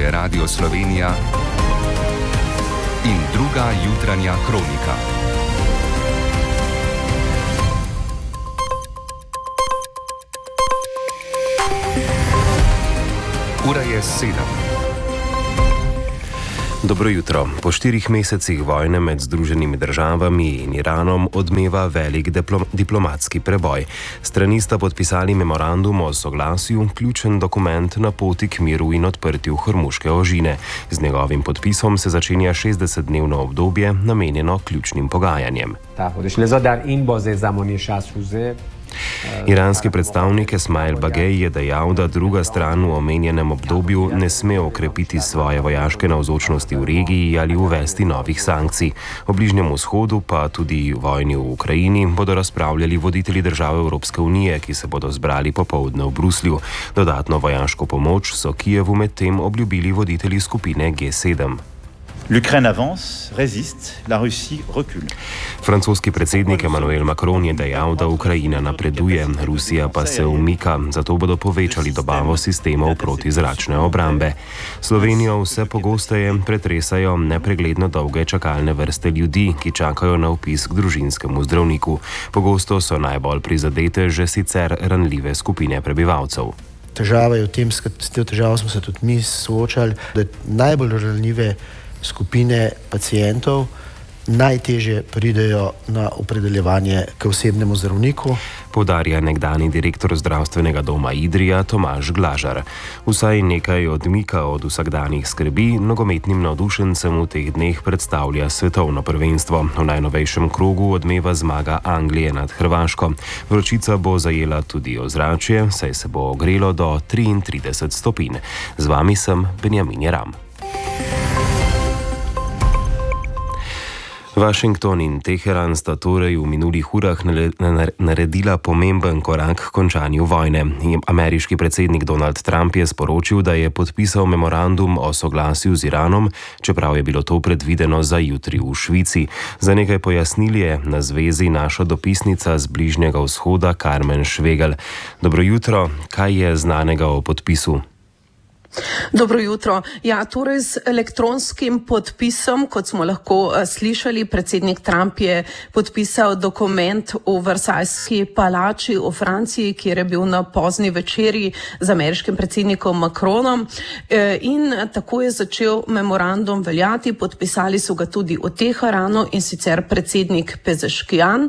je Radio Slovenija in druga jutranja kronika. Ura je 7. Dobro jutro. Po 4 mesecih vojne med Združenimi državami in Iranom odmeva velik diplomatski preboj. Strani sta podpisali memorandum o soglasju, ključen dokument na poti k miru in odprtju Hormuške ožine. Z njegovim podpisom se začenja 60-dnevno obdobje, namenjeno ključnim pogajanjem. Iranski predstavnik Esmail Bagej je dejal, da druga stran v omenjenem obdobju ne sme okrepiti svoje vojaške navzočnosti v regiji ali uvesti novih sankcij. O Bližnjem vzhodu, pa tudi vojni v Ukrajini, bodo razpravljali voditelji držav Evropske unije, ki se bodo zbrali popoldne v Bruslju. Dodatno vojaško pomoč so Kijevu medtem obljubili voditelji skupine G7. L'Ukraine avance, résiste, la Russie recule. Francoski predsednik Emmanuel Macron je dejal, da Ukrajina napreduje, Rusija pa se umika, zato bodo povečali dobavo sistemov protizračne obrambe. Slovenijo vse pogosteje pretresajo nepregledno dolge čakalne vrste ljudi, ki čakajo na vpis k družinskemu zdravniku. Pogosto so najbolj prizadete že sicer ranljive skupine prebivalcev. Težava je v tem, s tem težavo smo se tudi mi soočali, da najbolj ranljive skupine pacijentov najtežje pridejo na opredeljevanje k osebnemu zdravniku. Poudarja nekdani direktor zdravstvenega doma Idrija Tomaž Glažar. Vsaj nekaj odmika od vsakdanjih skrbi nogometnim navdušencem v teh dneh predstavlja svetovno prvenstvo. V najnovejšem krogu odmeva zmaga Anglije nad Hrvaško. Vročica bo zajela tudi ozračje, saj se bo ogrelo do 33 stopinj. Z vami sem Benjamin Jeram. Washington in Teheran sta torej v minulih urah naredila pomemben korak k končanju vojne. Ameriški predsednik Donald Trump je sporočil, da je podpisal memorandum o soglasju z Iranom, čeprav je bilo to predvideno za jutri v Švici. Za nekaj pojasnil je na zvezi naša dopisnica z Bližnjega vzhoda Carmen Švegel. Dobro jutro, kaj je znanega o podpisu? Dobro jutro. Ja, torej z elektronskim podpisom, kot smo lahko slišali, predsednik Trump je podpisal dokument v Versajski palači v Franciji, kjer je bil na pozni večerji z ameriškim predsednikom Macronom in tako je začel memorandum veljati. Podpisali so ga tudi v Teheranu in sicer predsednik Pezeškijan.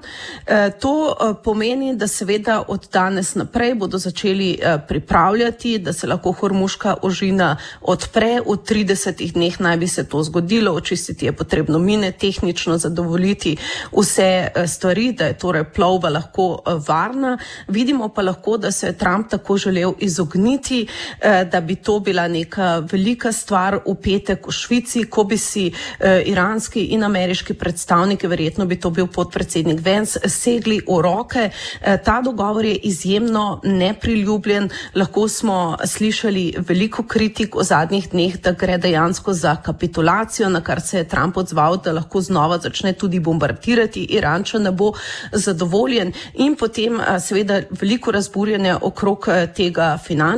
To pomeni, da seveda od danes naprej bodo začeli pripravljati, da se lahko Hormuška ožina odpre. V 30 dneh naj bi se to zgodilo, očistiti je potrebno mine, tehnično zadovoljiti vse stvari, da je torej plovba lahko varna. Vidimo pa lahko, da se je Trump tako želel izogniti, da bi to bila neka velika stvar v petek v Švici, ko bi si iranski in ameriški predstavniki, verjetno bi to bil podpredsednik Vance, segli v roke. Ta dogovor je izjemno nepriljubljen. Lahko smo slišali veliko kritik v zadnjih dneh, da gre dejansko za kapitulacijo, na kar se je Trump odzval, da lahko znova začne tudi bombardirati Iran, če ne bo zadovoljen. In potem seveda veliko razburjenja okrog tega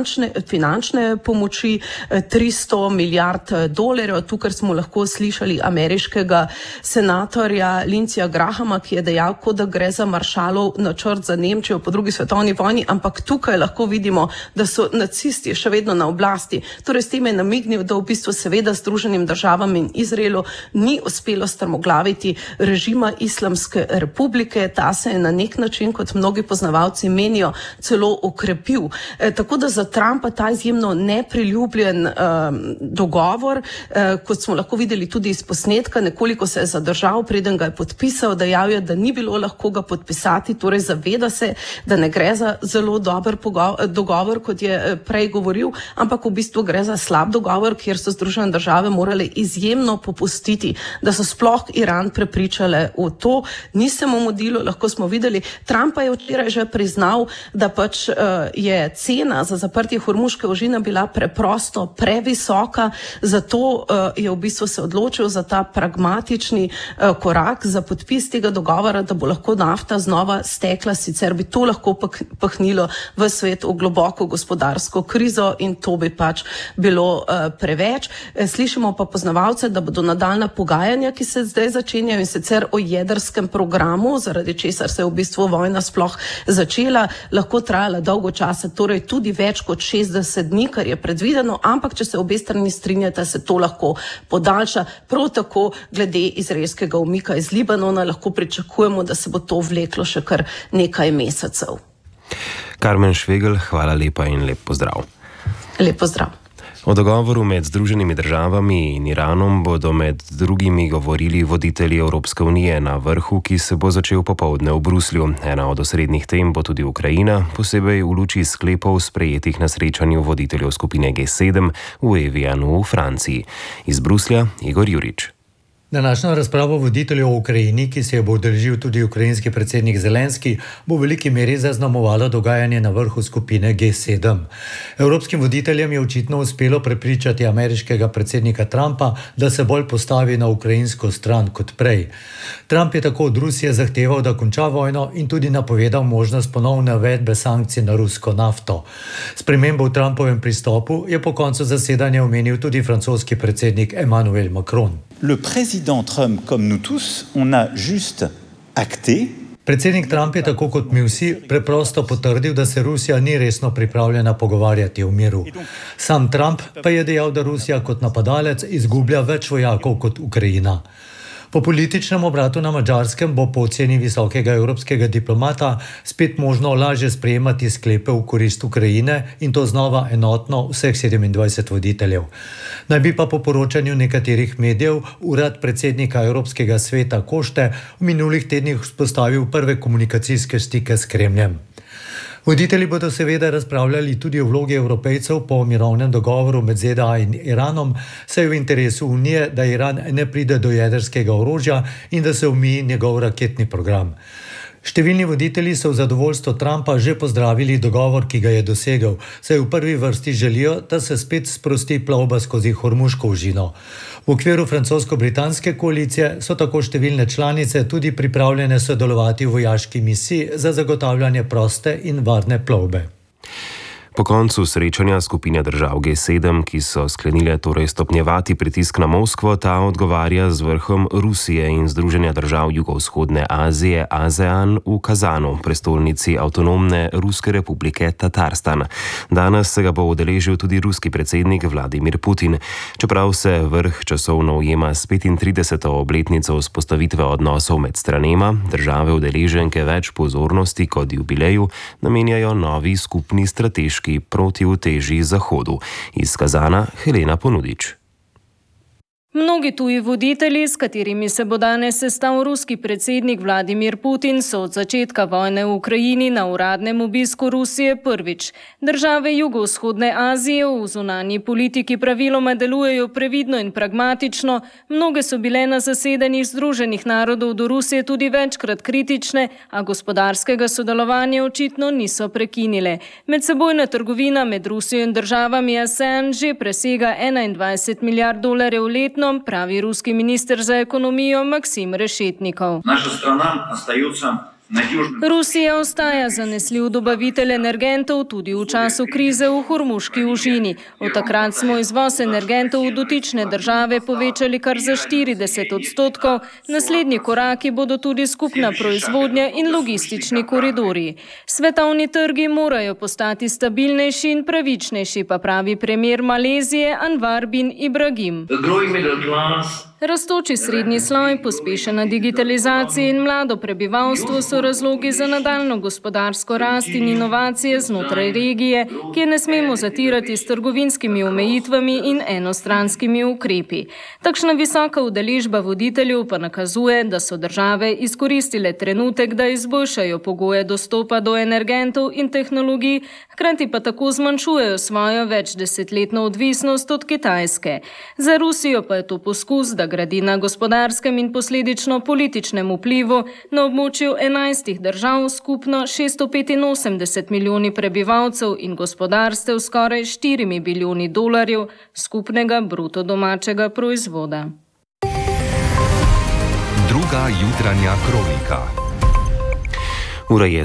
finančne pomoči, 300 milijard dolarjev. Tukaj smo lahko slišali ameriškega senatorja Lindseyja Grahama, ki je dejal, kot da gre za Marshallov načrt za Nemčijo po drugi svetovni vojni, ampak tukaj lahko vidimo, da so nacisti še vedno na oblasti. Torej, s tem je namignil, da v bistvu seveda Združenim državam in Izraelu ni uspelo strmoglaviti režima Islamske republike. Ta se je na nek način, kot mnogi poznavalci menijo, celo okrepil. Tako da za Trumpa ta izjemno nepriljubljen dogovor, kot smo lahko videli tudi iz posnetka, nekoliko se je zadržal, preden ga je podpisal, dejal je, da ni bilo lahko ga podpisati, torej zaveda se, da ne gre za zelo dober dogovor, kot je prej govoril, ampak v bistvu gre za slab dogovor, kjer so Združene države morale izjemno popustiti, da so sploh Iran prepričale v to. Ni se mu mudilo, lahko smo videli. Trump je včeraj že priznal, da pač je cena za zaprtje Hormuške ožine bila preprosto previsoka, zato je v bistvu se odločil za ta pragmatični korak, za podpis tega dogovora, da bo lahko nafta znova stekla, sicer bi to lahko pahnilo v svet v globoko gospodarsko krizo in to bi pa pač bilo preveč. Slišimo pa poznavalce, da bodo nadaljna pogajanja, ki se zdaj začenjajo, in sicer o jedrskem programu, zaradi česar se je v bistvu vojna sploh začela, lahko trajala dolgo časa, torej tudi več kot 60 dni, kar je predvideno, ampak če se obe strani strinjata, se to lahko podaljša. Prav tako glede izraelskega umika iz Libanona lahko pričakujemo, da se bo to vleklo še kar nekaj mesecev. Karmen Švegel, hvala lepa in lep pozdrav. Lep pozdrav. O dogovoru med Združenimi državami in Iranom bodo med drugimi govorili voditelji Evropske unije na vrhu, ki se bo začel popoldne v Bruslju. Ena od osrednjih tem bo tudi Ukrajina, posebej v luči sklepov sprejetih na srečanju voditeljev skupine G7 v Evianu v Franciji. Iz Bruslja Igor Jurič. Današnjo razpravo voditeljev o Ukrajini, ki se je bo udeležil tudi ukrajinski predsednik Zelenski, bo v veliki meri zaznamovalo dogajanje na vrhu skupine G7. Evropskim voditeljem je očitno uspelo prepričati ameriškega predsednika Trumpa, da se bolj postavi na ukrajinsko stran kot prej. Trump je tako od Rusije zahteval, da konča vojno in tudi napovedal možnost ponovne uvedbe sankcij na rusko nafto. Spremembo v Trumpovem pristopu je po koncu zasedanja omenil tudi francoski predsednik Emmanuel Macron. Le président Trump, comme nous tous, on a juste acté. Predsednik Trump je tako kot mi vsi preprosto potrdil, da se Rusija ni resno pripravljena pogovarjati o miru. Sam Trump pa je dejal, da Rusija kot napadalec izgublja več vojakov kot Ukrajina. Po političnem obratu na Madžarskem bo po oceni visokega evropskega diplomata spet možno lažje sprejemati sklepe v korist Ukrajine in to znova enotno vseh 27 voditeljev. Naj bi pa po poročanju nekaterih medijev urad predsednika Evropskega sveta Košte v minulih tednih vzpostavil prve komunikacijske stike s Kremljem. Voditelji bodo seveda razpravljali tudi o vlogi Evropejcev po mirovnem dogovoru med ZDA in Iranom, saj je v interesu Unije, da Iran ne pride do jedrskega orožja in da se omeji njegov raketni program. Številni voditelji so v zadovoljstvo Trumpa že pozdravili dogovor, ki ga je dosegel, saj v prvi vrsti želijo, da se spet sprosti plovba skozi Hormuško užino. V okviru francosko-britanske koalicije so tako številne članice tudi pripravljene sodelovati v vojaški misiji za zagotavljanje proste in varne plovbe. Po koncu srečanja skupine držav G7, ki so sklenile torej stopnjevati pritisk na Moskvo, ta odgovarja z vrhom Rusije in Združenja držav Jugovzhodne Azije ASEAN v Kazanu, prestolnici avtonomne Ruske republike Tatarstan. Danes se ga bo udeležil tudi ruski predsednik Vladimir Putin. Čeprav se vrh časovno ujema s 35. obletnico vzpostavitve odnosov med stranema, države udeleženke več pozornosti kot jubileju namenjajo novi skupni strateški protiuteži Zahodu. Iz Kazana Helena Ponudič. Mnogi tuji voditelji, s katerimi se bo danes sestal ruski predsednik Vladimir Putin, so od začetka vojne v Ukrajini na uradnem obisku Rusije prvič. Države Jugovzhodne Azije v zunanji politiki praviloma delujejo previdno in pragmatično, mnoge so bile na zasedanjih Združenih narodov do Rusije tudi večkrat kritične, a gospodarskega sodelovanja očitno niso prekinile. Medsebojna trgovina med Rusijo in državami ASEAN že presega $21 milijard letno, pravi ruski minister za ekonomijo Maksim Rešetnikov. Rusija ostaja zanesljiv dobavitelj energentov tudi v času krize v Hormuški užini. Od takrat smo izvoz energentov v dotične države povečali kar za 40%. Naslednji koraki bodo tudi skupna proizvodnja in logistični koridorji. Svetovni trgi morajo postati stabilnejši in pravičnejši, pa pravi premier Malezije Anwar bin Ibrahim. Rastoči srednji sloj, pospešena digitalizacija in mlado prebivalstvo so razlogi za nadaljno gospodarsko rast in inovacije znotraj regije, ki je ne smemo zatirati s trgovinskimi omejitvami in enostranskimi ukrepi. Takšna visoka udeležba voditeljev pa nakazuje, da so države izkoristile trenutek, da izboljšajo pogoje dostopa do energentov in tehnologij, hkrati pa tako zmanjšujejo svojo večdesetletno odvisnost od Kitajske. Za Rusijo pa je to poskus, da gradi na gospodarskem in posledično političnem vplivu na območju 11 držav, skupno 685 milijoni prebivalcev in gospodarstev skoraj $4 bilijoni skupnega bruto domačega proizvoda. Druga jutranja kronika. Ura je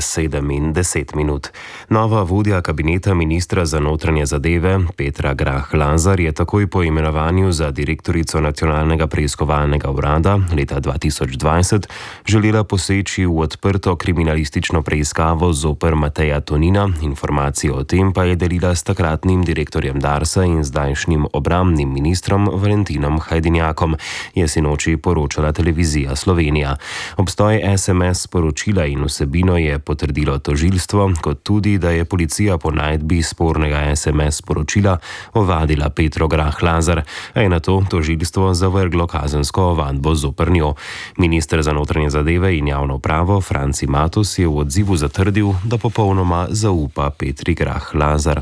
7:10. Nova vodja kabineta ministra za notranje zadeve Petra Grah Lazar je takoj po imenovanju za direktorico Nacionalnega preiskovalnega urada leta 2020 želela poseči v odprto kriminalistično preiskavo zoper Mateja Tonina, informacije o tem pa je delila s takratnim direktorjem Darsa in zdajšnjim obrambnim ministrom Valentinom Hajdinjakom, je sinoči poročala televizija Slovenija. Obstoj SMS sporočila in vsebino je potrdilo tožilstvo, kot tudi, da je policija po najdbi spornega SMS sporočila ovadila Petro Grah Lazar, a je nato tožilstvo zavrglo kazensko ovadbo zoper njo. Minister za notranje zadeve in javno upravo Franci Matus je v odzivu zatrdil, da popolnoma zaupa Petri Grah Lazar.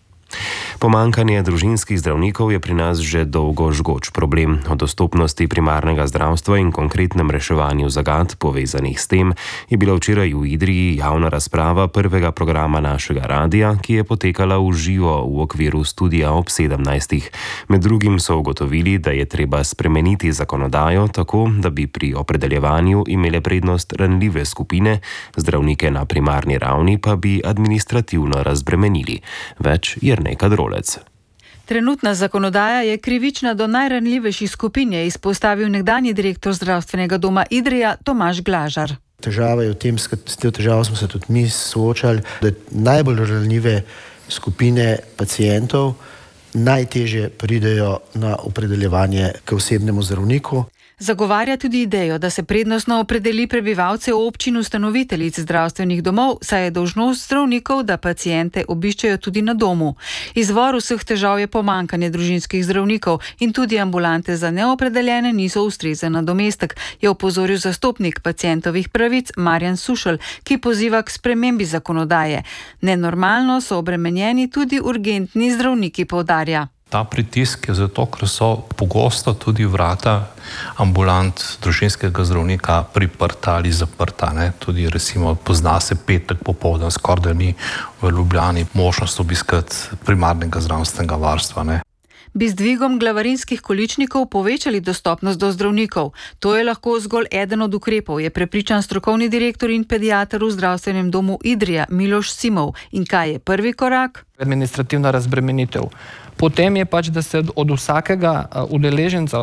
Pomanjkanje družinskih zdravnikov je pri nas že dolgo žgoč problem. O dostopnosti primarnega zdravstva in konkretnem reševanju zagat povezanih s tem je bila včeraj v Idriji javna razprava prvega programa našega radia, ki je potekala v živo v okviru studija ob 17. Med drugim so ugotovili, da je treba spremeniti zakonodajo tako, da bi pri opredeljevanju imele prednost ranljive skupine, zdravnike na primarni ravni pa bi administrativno razbremenili. Več Jernej Kadrolec. Trenutna zakonodaja je krivična do najranljivejših skupin, je izpostavil nekdanji direktor zdravstvenega doma Idrija Tomaž Glažar. Težava je v tem, s to težavo smo se tudi mi soočali, da najbolj ranljive skupine pacientov najtežje pridejo na opredeljevanje k osebnemu zdravniku. Zagovarja tudi idejo, da se prednostno opredeli prebivalce občin ustanoviteljic zdravstvenih domov, saj je dolžnost zdravnikov, da paciente obiščejo tudi na domu. Izvor vseh težav je pomanjkanje družinskih zdravnikov in tudi ambulante za neopredeljene niso ustrezen nadomestek, je opozoril zastopnik pacientovih pravic Marjan Sušelj, ki poziva k spremembi zakonodaje. Nenormalno so obremenjeni tudi urgentni zdravniki, poudarja. Ta pritisk je zato, ker so pogosto tudi vrata ambulant družinskega zdravnika priprta ali zaprta. Tudi recimo pozna se petek popoldan, skoraj da ni v Ljubljani možnost obiskati primarnega zdravstvenega varstva. Bi z dvigom glavarinskih količnikov povečali dostopnost do zdravnikov. To je lahko zgolj eden od ukrepov, je prepričan strokovni direktor in pediater v zdravstvenem domu Idrija Miloš Simov. In kaj je prvi korak? Administrativna razbremenitev. Potem je da se od vsakega udeleženca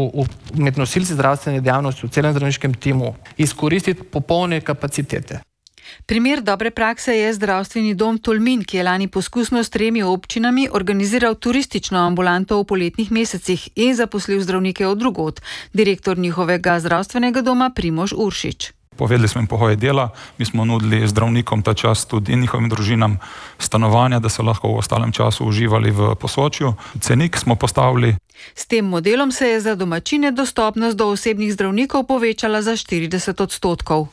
med nosilci zdravstvene dejavnosti v celem zdravniškem timu izkoristiti popolne kapacitete. Primer dobre prakse je zdravstveni dom Tolmin, ki je lani poskusno s 3 občinami organiziral turistično ambulanto v poletnih mesecih in zaposlil zdravnike od drugod. Direktor njihovega zdravstvenega doma Primož Uršič. Povedali smo jim pogoje dela, mi smo nudili zdravnikom ta čas tudi njihovim družinam stanovanja, da so lahko v ostalem času uživali v Posočju. Cenik smo postavili. S tem modelom se je za domačine dostopnost do osebnih zdravnikov povečala za 40%.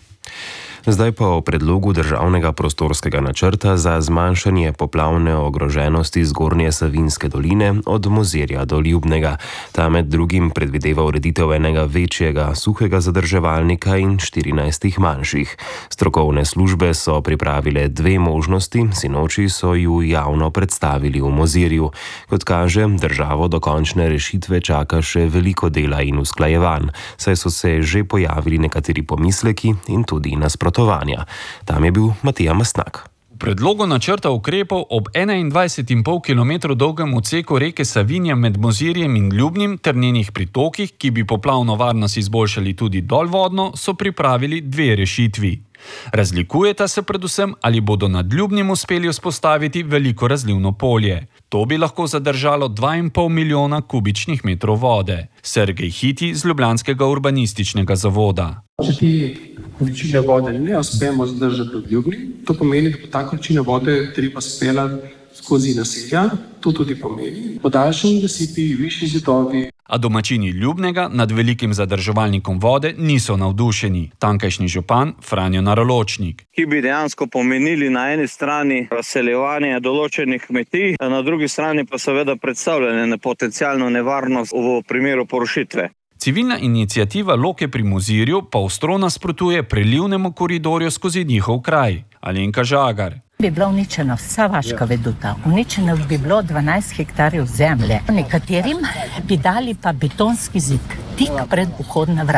Zdaj pa o predlogu državnega prostorskega načrta za zmanjšanje poplavne ogroženosti Zgornje Savinjske doline od Mozirja do Ljubnega. Ta med drugim predvideva ureditev enega večjega suhega zadrževalnika in 14 manjših. Strokovne službe so pripravile 2 možnosti, sinoči so ju javno predstavili v Mozirju. Kot kaže, državo do končne rešitve čaka še veliko dela in usklajevanj, saj so se že pojavili nekateri pomisleki in tudi nasprotovanja. Tam je bil Matija Mastnak. V predlogu načrta ukrepov ob 21,5 km dolgem odseku reke Savinja med Mozirjem in Ljubnim ter njenih pritokih, ki bi poplavno varnost izboljšali tudi dolvodno, so pripravili 2 rešitvi. Razlikujeta se predvsem, ali bodo nad Ljubnim uspeli vzpostaviti veliko razlivno polje. To bi lahko zadržalo 2,5 milijona kubičnih metrov vode. Sergej Hiti z Ljubljanskega urbanističnega zavoda. Če ti količine vode ne uspemo zadržati v Ljubni, to pomeni, da bo ta količina vode treba speljati skozi naselja. To tudi pomeni podaljšani nasipi, višji zidovi. A domačini Ljubnega nad velikim zadrževalnikom vode niso navdušeni. Tankajšnji župan Franjo Naroločnik. Ki bi dejansko pomenili na eni strani razseljevanje določenih kmetij, na drugi strani pa seveda predstavljanje potencialno nevarnost v primeru porušitve. Civilna iniciativa Loke pri Mozirju pa ostro nasprotuje prelivnemu koridorju skozi njihov kraj. Alenka Žagar. Bi bila uničena vsa vaška veduta, uničeno bi bilo 12 hektarjev zemlje. Nekaterim bi dali pa betonski zid tik pred vhodna vrata.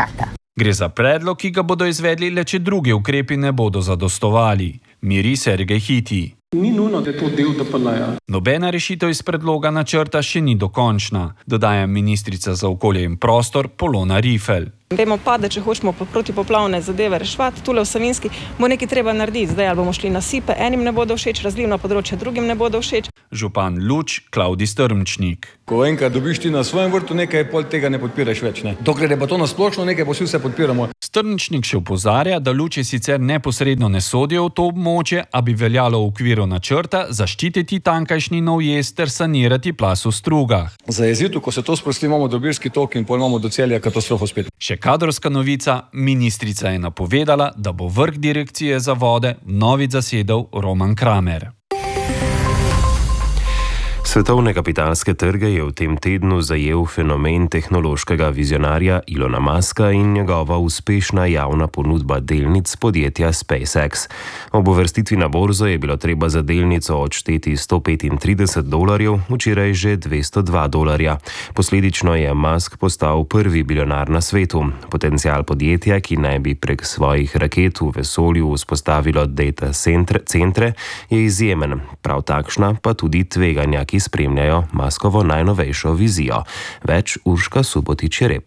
Gre za predlog, ki ga bodo izvedli le, če drugi ukrepi ne bodo zadostovali. Miri Sergej Hiti. Ni nujno, da je to del DPN-ja. Nobena rešitev iz predloga načrta še ni dokončna, dodaja ministrica za okolje in prostor Polona Rifel. Vemo pa, da če hočemo protipoplavne zadeve reševati, tule v Savinjski, bo nekaj treba narediti. Zdaj ali bomo šli na sipe, enim ne bodo všeč, razlivna področja drugim ne bodo všeč. Župan Luč Klaudi Strmčnik. Ko enkrat dobiš ti na svojem vrtu nekaj, pol tega ne podpiraš več. Ne? Dokler je pa to nasplošno nekaj, pa vse podpiramo. Strmčnik še opozarja, da Luči sicer neposredno ne sodijo v to območje, a bi veljalo v okviru načrta zaščititi tankajšnji nov jez ter sanirati plas v Strugah. Za jezitu, ko se to sprosti, imamo Dobirski tok in pol imamo do Celja katastrofo spet. Še kadrovska novica, ministrica je napovedala, da bo vrh direkcije za vode vnovič zasedel Roman Kramer. Svetovne kapitalske trge je v tem tednu zajel fenomen tehnološkega vizionarja Ilona Muska in njegova uspešna javna ponudba delnic podjetja SpaceX. Ob uvrstitvi na borzo je bilo treba za delnico odšteti $135, včeraj že $202. Posledično je Musk postal prvi bilionar na svetu. Potencial podjetja, ki naj bi prek svojih raket v vesolju vzpostavilo data centre, je izjemen. Prav takšna pa tudi tveganja, ki spremljajo Muskovo najnovejšo vizijo. Več Urška Subotič-Jereb.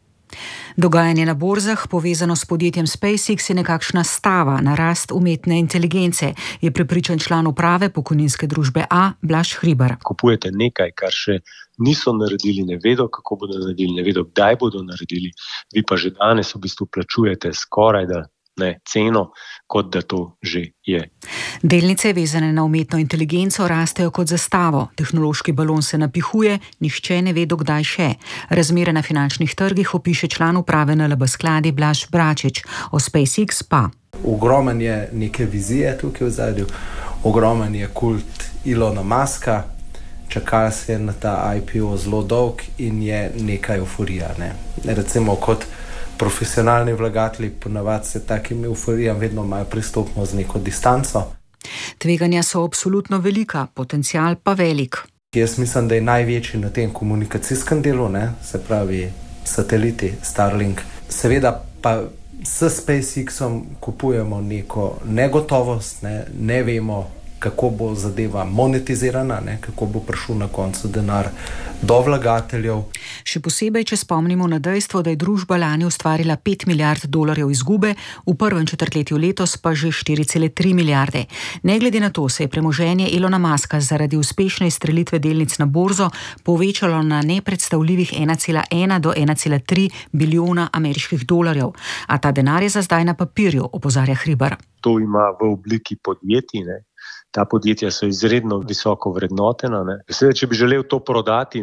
Dogajanje na borzah, povezano s podjetjem SpaceX, je nekakšna stava na rast umetne inteligence, je prepričan član uprave pokojninske družbe A, Blaž Hribar. Kupujete nekaj, kar še niso naredili, ne vedo, kako bodo naredili, ne vedo, kdaj bodo naredili, vi pa že danes v bistvu plačujete skoraj da ceno, kot da to že je. Delnice, vezane na umetno inteligenco, rastejo kot za stavo. Tehnološki balon se napihuje, nihče ne ve, dokdaj še. Razmere na finančnih trgih opiše član uprave NLB Skladi Blaž Bračič. O SpaceX pa. Ogromen je neke vizije tukaj v zadju, ogromen je kult Ilona Muska, čakal se je na ta IPO zelo dolg in je neka euforija. Recimo kot profesionalni vlagatelji ponavadi se takim euforijam vedno malo pristopimo z neko distanco. Tveganja so absolutno velika, potencial pa velik. Jaz mislim, da je največji na tem komunikacijskem delu, se pravi sateliti, Starlink. Seveda pa s SpaceX-om kupujemo neko negotovost, ne vemo, kako bo zadeva monetizirana, kako bo prišel na koncu denar do vlagateljev. Še posebej, če spomnimo na dejstvo, da je družba lani ustvarila $5 milijard izgube, v prvem četrtletju letos pa že 4,3 milijarde. Ne glede na to se je premoženje Ilona Muska zaradi uspešne izstrelitve delnic na borzo povečalo na nepredstavljivih 1,1 do 1,3 bilijona ameriških dolarjev. A ta denar je za zdaj na papirju, opozarja Hribar. To ima v obliki podjetij, Ta podjetja so izredno visoko vrednotena. Seveda, če bi želel to prodati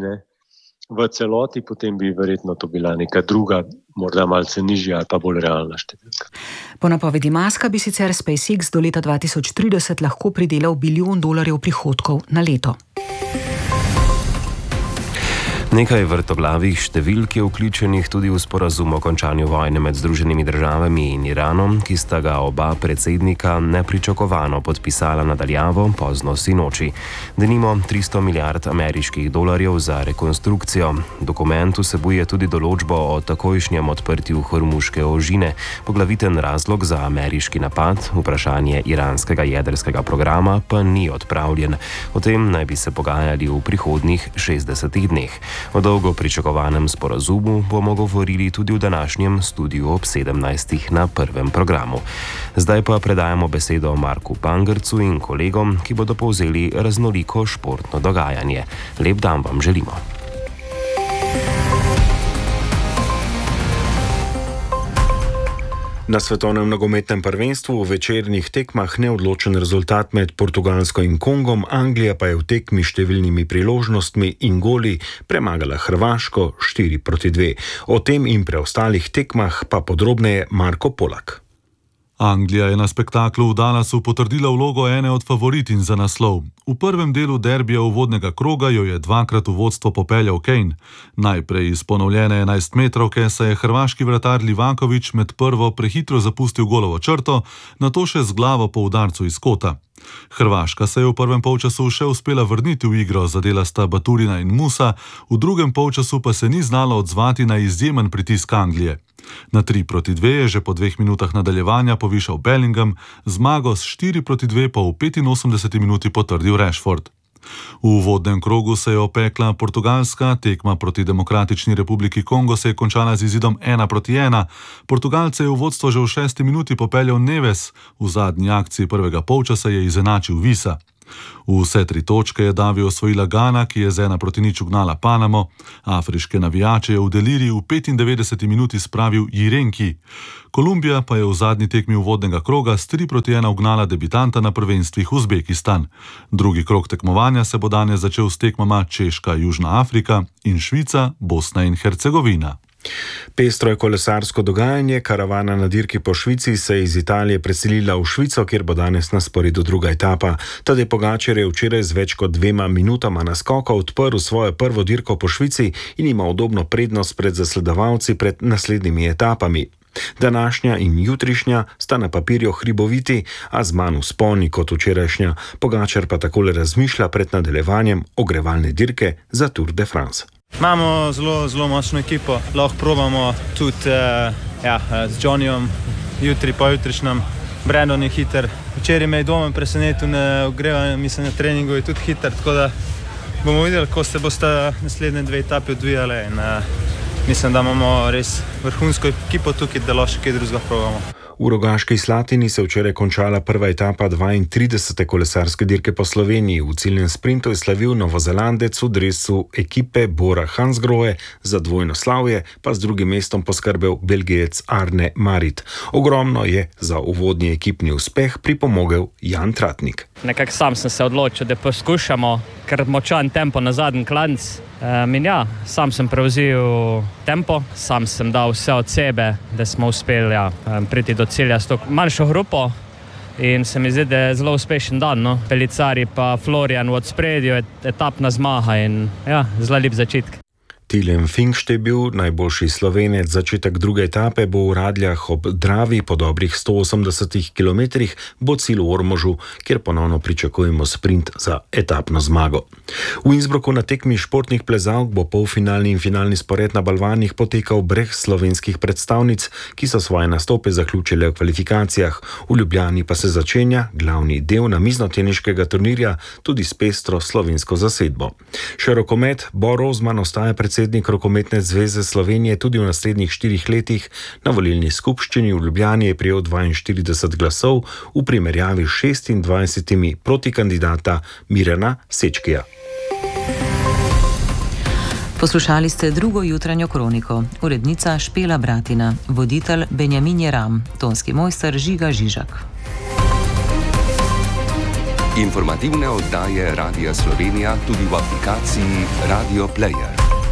v celoti, potem bi verjetno to bila neka druga, morda malce nižja ali pa bolj realna številka. Po napovedi Muska bi sicer SpaceX do leta 2030 lahko pridelal $1 bilijon prihodkov na leto. Nekaj vrtoglavih številk je vključenih tudi v sporazum o končanju vojne med Združenimi državami in Iranom, ki sta ga oba predsednika nepričakovano podpisala na daljavo pozno sinoči. Denimo $300 milijard ameriških dolarjev za rekonstrukcijo. Dokument vsebuje tudi določbo o takojšnjem odprtju Hormuške ožine, poglaviten razlog za ameriški napad, vprašanje iranskega jedrskega programa pa ni odpravljen. O tem naj bi se pogajali v prihodnjih 60 dneh. O dolgo pričakovanem sporazumu bomo govorili tudi v današnjem studiu ob 17. na prvem programu. Zdaj pa predajamo besedo Marku Pangercu in kolegom, ki bodo povzeli raznoliko športno dogajanje. Lep dan vam želimo. Na svetovnem nogometnem prvenstvu v večernih tekmah neodločen rezultat med Portugalsko in Kongom, Anglija pa je v tekmi s številnimi priložnostmi in goli premagala Hrvaško 4-2. O tem in preostalih tekmah pa podrobneje Marko Polak. Anglija je na spektaklu v Dallasu potrdila vlogo ene od favoritinj za naslov. V prvem delu derbija uvodnega kroga jo je dvakrat v vodstvo popeljal Kane. Najprej iz ponovljene 11-metrovke se je hrvaški vratar Livaković med prvo prehitro zapustil golovo črto, nato še z glavo po udarcu iz kota. Hrvaška se je v prvem polčasu še uspela vrniti v igro, zadela sta Baturina in Musa, v drugem polčasu pa se ni znala odzvati na izjemen pritisk Anglije. Na 3-2 je že po 2 minutah nadaljevanja povišal Bellingham, zmago s 4-2 pa v 85 minuti potrdil Rashford. V uvodnem krogu se je opekla Portugalska, tekma proti Demokratični republiki Kongo se je končala z izidom 1-1. Portugalce je v vodstvo že v 6. minuti popeljal Neves, v zadnji akciji prvega polčasa je izenačil Visa. Vse 3 točke je Davi osvojila Gana, ki je z 1-0 ugnala Panamo. Afriške navijače je v deliriju v 95 minuti spravil Jirenki. Kolumbija pa je v zadnji tekmi uvodnega kroga s 3-1 ugnala debitanta na prvenstvih Uzbekistan. Drugi krog tekmovanja se bo danes začel s tekmama Češka, Južna Afrika in Švica, Bosna in Hercegovina. Pestro je kolesarsko dogajanje, karavana na dirki po Švici se je iz Italije preselila v Švico, kjer bo danes na sporedu druga etapa. Tadej Pogačar je včeraj z več kot 2 minutama naskoka odprl svojo prvo dirko po Švici in ima udobno prednost pred zasledovalci pred naslednjimi etapami. Današnja in jutrišnja sta na papirju hriboviti, a z manj vzponi kot včerajšnja. Pogačar pa takole razmišlja pred nadaljevanjem ogrevalne dirke za Tour de France. Imamo zelo močno ekipo, lahko probamo tudi z Johnnyjem, jutri pa jutrišnjem. Brandon je hiter. Včeraj me je doma presenetil na ogrevanju, mislim na treningu je tudi hiter, tako da bomo videli, ko se bosta naslednje 2 etape odvijale in mislim, da imamo res vrhunsko ekipo tukaj, da lahko še kaj drugega probamo. V Rogaški Slatini se včeraj končala prva etapa 32. kolesarske dirke po Sloveniji. V ciljnem sprintu je slavil Novozelandec v dresu ekipe Bora Hansgrohe, za dvojno slavje pa z drugim mestom poskrbel Belgijec Arne Marit. Ogromno je za uvodni ekipni uspeh pripomogel Jan Tratnik. Nekako sam sem se odločil, da poskušamo, ker močan tempo na zadnji klanc. Sam sem prevzel tempo, sam sem dal vse od sebe, da smo uspeli priti do cilja s to manjšo grupo in se mi zdi, da je zelo uspešen dan. No? Pelicari pa Florian v odspredju, etapna zmaga in zelo lep začetek. Tilen Finkšt je bil najboljši Slovenec. Začetek druge etape bo v Radljah ob Dravi, po dobrih 180 km bo cilj v Ormožu, kjer ponovno pričakujemo sprint za etapno zmago. V Innsbrucku na tekmi športnih plezalk bo polfinalni in finalni spored na balvanih potekal brez slovenskih predstavnic, ki so svoje nastope zaključile v kvalifikacijah. V Ljubljani pa se začenja glavni del namiznoteniškega turnirja tudi s pestro slovensko zasedbo. Še rokomet, Bo Rozman ostaja predsednik Rokometne zveze Slovenije tudi v naslednjih 4 letih. Na volilni skupščini v Ljubljani je prejel 42 glasov v primerjavi s 26 proti kandidata Mirana Sečkija. Poslušali ste drugo jutranjo kroniko. Urednica Špela Bratina, voditelj Benjamin Jeram, tonski mojster Žiga Žižak. Informativne oddaje Radia Slovenija tudi v aplikaciji Radio Player.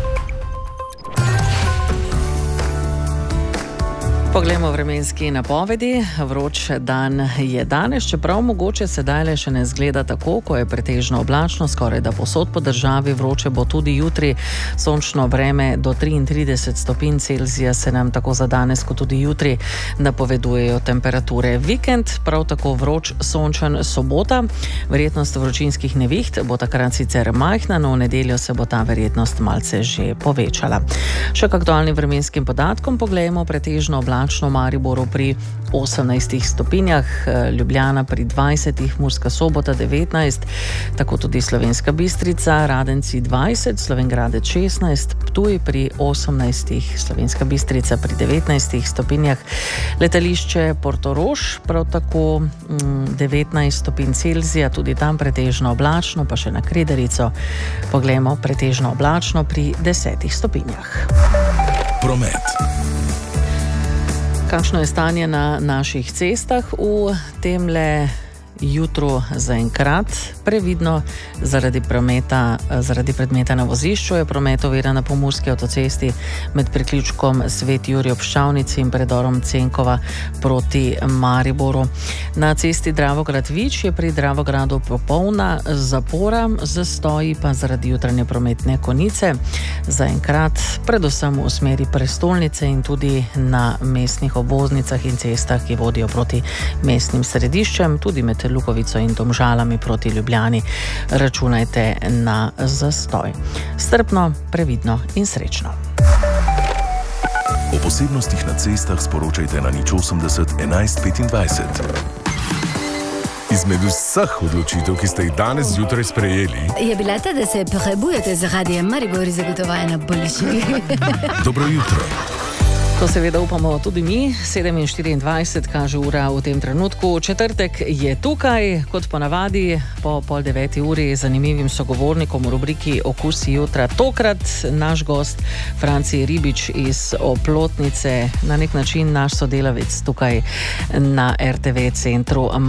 Poglejmo vremenski napovedi. Vroč dan je danes, čeprav mogoče sedaj le še ne zgleda tako, ko je pretežno oblačno, skoraj da povsod po državi. Vroče bo tudi jutri, sončno vreme do 33 stopinj Celzija se nam tako za danes kot tudi jutri napovedujejo temperature. Vikend prav tako vroč, sončen, sobota. Verjetnost vročinskih neviht bo takrat sicer majhna, no v nedeljo se bo ta verjetnost malce že povečala. Še k aktualnim vremenskim podatkom poglejmo. Pretežno oblačno v Mariboru pri 18 stopinjah, Ljubljana pri 20, Murska Sobota 19, tako tudi Slovenska Bistrica, Radenci 20, Slovenj Gradec 16, Ptuj pri 18, Slovenska Bistrica pri 19 stopinjah, letališče Portorož prav tako 19 stopinj Celzija, tudi tam pretežno oblačno, pa še na Krederico poglejmo, pretežno oblačno pri 10 stopinjah. Promet. Kakšno je stanje na naših cestah v temle jutru zaenkrat? Previdno zaradi predmeta na vozišču je promet oviran na Pomurski avtocesti med priključkom Svet Jurij ob Ščavnici in predorom Cenkova proti Mariboru. Na cesti Dravograd-Vič je pri Dravogradu popolna zapora, zastoji pa zaradi jutranje prometne konice. Zaenkrat predvsem v smeri prestolnice in tudi na mestnih obvoznicah in cestah, ki vodijo proti mestnim središčem, tudi med Lukovico in Domžalami proti Ljubljani. Računajte na zastoj. Strpno, previdno in srečno. O posebnostih na cestah sporočajte na 080 11 25. Izmed vseh odločitev, ki ste jih danes zjutraj sprejeli, je bila ta, da se prebujete z Radijem Maribor zagotovljena boljši. Dobro jutro. To seveda upamo tudi mi. 7:24 kaže ura v tem trenutku. Četrtek je tukaj, kot ponavadi, po 8:30 zanimivim sogovornikom v rubriki Okusi jutra. Tokrat naš gost Franci Ribič iz Oplotnice, na nek način naš sodelavec tukaj na RTV centru.